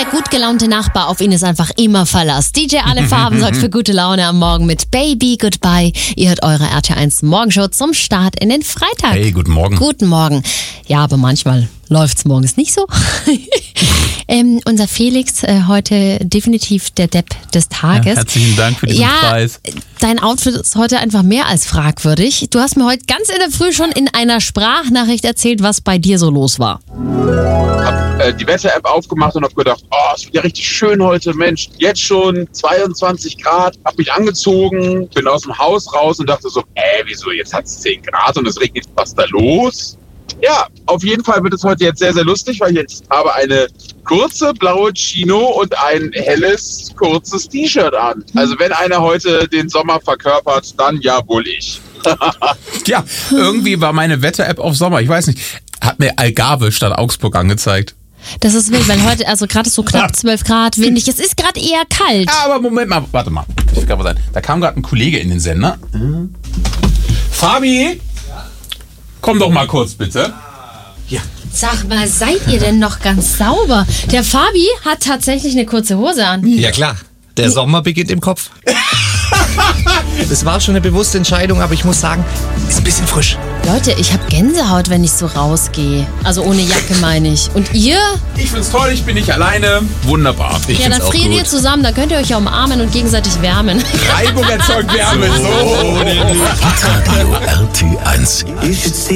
gut gelaunte Nachbar, auf ihn ist einfach immer Verlass. DJ Alle Farben sorgt für gute Laune am Morgen mit Baby Goodbye. Ihr hört eure RT1 Morgenshow zum Start in den Freitag. Hey, guten Morgen. Guten Morgen. Ja, aber manchmal läuft's morgens nicht so. Unser Felix, heute definitiv der Depp des Tages. Ja, herzlichen Dank für diesen Preis. Dein Outfit ist heute einfach mehr als fragwürdig. Du hast mir heute ganz in der Früh schon in einer Sprachnachricht erzählt, was bei dir so los war. Hab die Wetter-App aufgemacht und hab gedacht, es wird ja richtig schön heute, Mensch, jetzt schon 22 Grad, hab mich angezogen, bin aus dem Haus raus und dachte so, wieso, jetzt hat's 10 Grad und es regnet, was ist da los? Ja, auf jeden Fall wird es heute jetzt sehr, sehr lustig, weil ich jetzt habe eine kurze blaue Chino und ein helles, kurzes T-Shirt an. Also wenn einer heute den Sommer verkörpert, dann ja wohl ich. Ja, irgendwie war meine Wetter-App auf Sommer, ich weiß nicht, hat mir Algarve statt Augsburg angezeigt. Das ist wild, weil heute, also gerade so knapp 12 Grad, windig, es ist gerade eher kalt. Ja, aber Moment mal, warte mal. Da kam gerade ein Kollege in den Sender. Fabi? Komm doch mal kurz, bitte. Ja. Sag mal, seid ihr denn noch ganz sauber? Der Fabi hat tatsächlich eine kurze Hose an. Ja klar, der Sommer beginnt im Kopf. Das war schon eine bewusste Entscheidung, aber ich muss sagen, ist ein bisschen frisch. Leute, ich habe Gänsehaut, wenn ich so rausgehe. Also ohne Jacke meine ich. Und ihr? Ich find's toll, ich bin nicht alleine. Wunderbar. Ja, dann friert ihr zusammen, dann könnt ihr euch ja umarmen und gegenseitig wärmen. Reibung erzeugt Wärme. So. Radio RT1.